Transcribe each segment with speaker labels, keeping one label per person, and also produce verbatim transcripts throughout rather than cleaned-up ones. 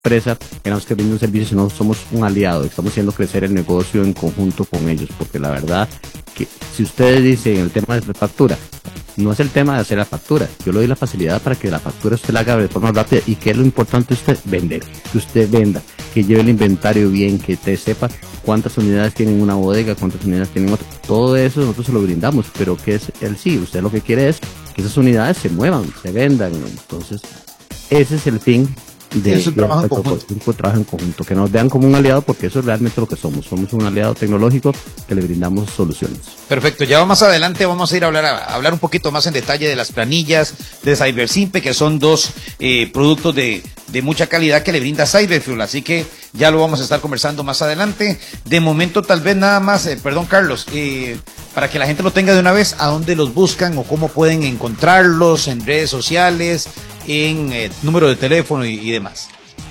Speaker 1: empresa que no es que brinde un servicio, sino somos un aliado, estamos haciendo crecer el negocio en conjunto con ellos, porque la verdad que si ustedes dicen el tema de la factura, no es el tema de hacer la factura, yo le doy la facilidad para que la factura usted la haga de forma rápida, y que es lo importante usted, vender, que usted venda, que lleve el inventario bien, que te sepa cuántas unidades tienen una bodega, cuántas unidades tienen otra, todo eso nosotros se lo brindamos, pero que es el sí, usted lo que quiere es que esas unidades se muevan, se vendan, entonces ese es el fin de
Speaker 2: eso, trabajo en conjunto.
Speaker 1: trabajo en conjunto, que nos vean como un aliado, porque eso es realmente lo que somos, somos un aliado tecnológico que le brindamos soluciones.
Speaker 2: Perfecto, ya más adelante vamos a ir a hablar, a hablar un poquito más en detalle de las planillas de CyberSimpe, que son dos eh, productos de, de mucha calidad que le brinda Cyberfuel, así que ya lo vamos a estar conversando más adelante. De momento tal vez nada más, eh, perdón Carlos, eh, para que la gente lo tenga de una vez, ¿a dónde los buscan o cómo pueden encontrarlos en redes sociales, en eh, número de teléfono y, y demás?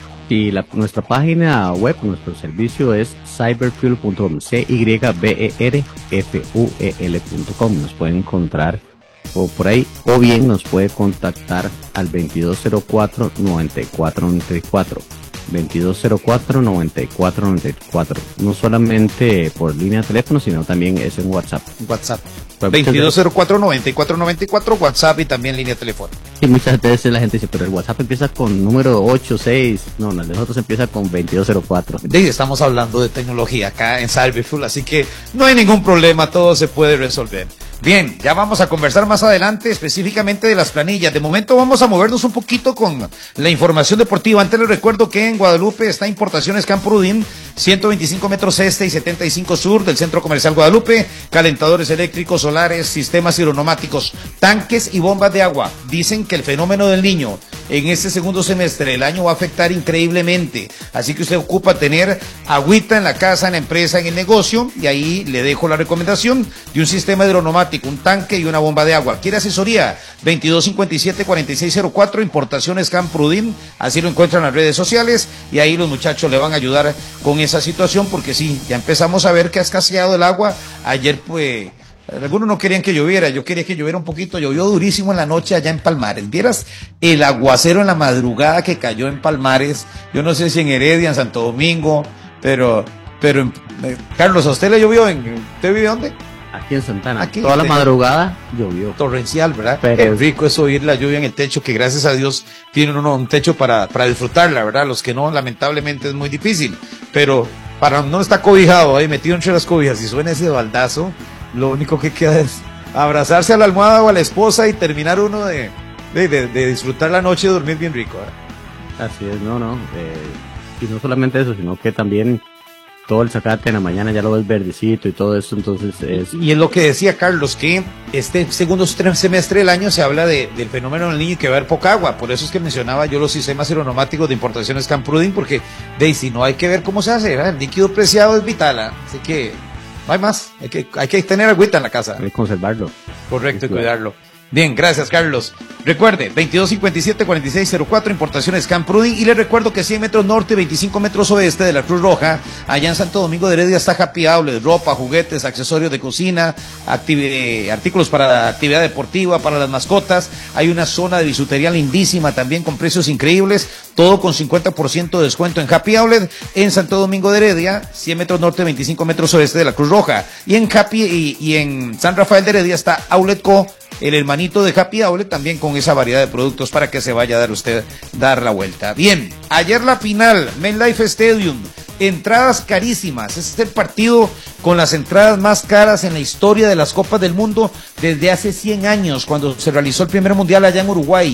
Speaker 1: Y la, nuestra página web, nuestro servicio es cyberfuel punto com, C Y B E R F U E L punto com. Nos pueden encontrar o por ahí, o bien nos puede contactar al veintidós cero cuatro, noventa y cuatro noventa y cuatro. veintidós cero cuatro, noventa y cuatro noventa y cuatro. No solamente por línea de teléfono, sino también es en WhatsApp.
Speaker 2: WhatsApp. veintidós cero cuatro, noventa y cuatro noventa y cuatro, WhatsApp y también línea de teléfono.
Speaker 1: Y muchas veces la gente dice, pero el WhatsApp empieza con número ocho seis. No, no, el de nosotros empieza con veintidós cero cuatro.
Speaker 2: De, estamos hablando de tecnología acá en Cyberfuel, así que no hay ningún problema, todo se puede resolver. Bien, ya vamos a conversar más adelante específicamente de las planillas. De momento vamos a movernos un poquito con la información deportiva. Antes les recuerdo que en Guadalupe está Importaciones Camprodin, ciento veinticinco metros este y setenta y cinco sur del Centro Comercial Guadalupe. Calentadores eléctricos, solares, sistemas hidroneumáticos, tanques y bombas de agua. Dicen que el fenómeno del Niño en este segundo semestre del año va a afectar increíblemente. Así que usted ocupa tener agüita en la casa, en la empresa, en el negocio. Y ahí le dejo la recomendación de un sistema hidroneumático, un tanque y una bomba de agua. ¿Quiere asesoría? veintidós cincuenta y siete, cuarenta y seis cero cuatro, Importaciones Camprodin, así lo encuentran en las redes sociales, y ahí los muchachos le van a ayudar con esa situación, porque sí, ya empezamos a ver que ha escaseado el agua. Ayer pues algunos no querían que lloviera, yo quería que lloviera un poquito, llovió durísimo en la noche allá en Palmares. Vieras el aguacero en la madrugada que cayó en Palmares, yo no sé si en Heredia, en Santo Domingo, pero, pero eh, Carlos, ¿a usted le llovió? En, ¿Usted vive dónde?
Speaker 1: Aquí en Santana,
Speaker 2: Aquí,
Speaker 1: toda la madrugada llovió.
Speaker 2: Torrencial, ¿verdad?
Speaker 1: Pero
Speaker 2: Qué rico es oír la lluvia en el techo, que gracias a Dios tienen uno un techo para, para disfrutarla, ¿verdad? Los que no, lamentablemente es muy difícil, pero para no estar cobijado ahí, metido entre las cobijas y suena ese baldazo, lo único que queda es abrazarse a la almohada o a la esposa y terminar uno de, de, de, de disfrutar la noche y dormir bien rico, ¿verdad?
Speaker 1: Así es, no, no, eh, y no solamente eso, sino que también todo el zacate en la mañana ya lo ves verdecito y todo eso, entonces es...
Speaker 2: Y es lo que decía Carlos, que este segundo semestre del año se habla de, del fenómeno del Niño y que va a haber poca agua, por eso es que mencionaba yo los sistemas aeroneumáticos de Importaciones Camprodin, porque de si no hay que ver cómo se hace, ¿verdad? El líquido preciado es vital, ¿eh? Así que no hay más, hay que, hay que tener agüita en la casa.
Speaker 1: Hay que conservarlo.
Speaker 2: Correcto, y cuidarlo. Bien, gracias Carlos. Recuerde, veintidós cincuenta y siete, cuarenta y seis cero cuatro, Importaciones Camprodin, y le recuerdo que cien metros norte, veinticinco metros oeste de la Cruz Roja, allá en Santo Domingo de Heredia está Happy Outlet, ropa, juguetes, accesorios de cocina, activi- artículos para actividad deportiva, para las mascotas. Hay una zona de bisutería lindísima también con precios increíbles, todo con cincuenta por ciento de descuento en Happy Outlet en Santo Domingo de Heredia, cien metros norte, veinticinco metros oeste de la Cruz Roja, y en Happy y, y en San Rafael de Heredia está Outlet Co, el hermanito de Happy Outlet, también con esa variedad de productos para que se vaya a dar usted dar la vuelta. Bien, ayer la final, MetLife Stadium, entradas carísimas. Este es el partido con las entradas más caras en la historia de las Copas del Mundo desde hace cien años, cuando se realizó el primer mundial allá en Uruguay.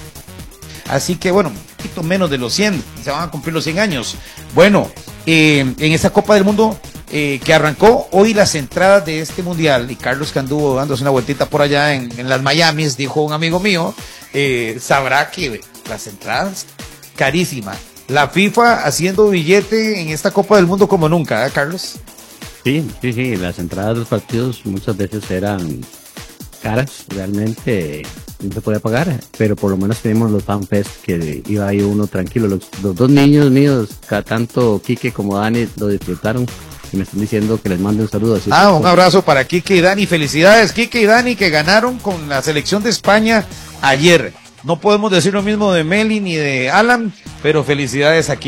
Speaker 2: Así que bueno, un poquito menos de los cien, se van a cumplir los cien años. Bueno, eh, en esta Copa del Mundo Eh, que arrancó hoy las entradas de este mundial, y Carlos, que anduvo dándose una vueltita por allá en, en las Miamis, dijo un amigo mío, eh, sabrá que las entradas carísimas, la FIFA haciendo billete en esta Copa del Mundo como nunca, ¿eh, Carlos?
Speaker 1: Sí, sí, sí, las entradas de los partidos muchas veces eran caras, realmente no se podía pagar, pero por lo menos tenemos los FanFest, que iba ahí uno tranquilo. Los, los dos niños míos, cada tanto Quique como Dani, lo disfrutaron. Y me están diciendo que les mande un saludo. Así
Speaker 2: ah,
Speaker 1: que,
Speaker 2: un abrazo para Quique y Dani. Felicidades, Quique y Dani, que ganaron con la selección de España ayer. No podemos decir lo mismo de Meli ni de Alan, pero felicidades aquí.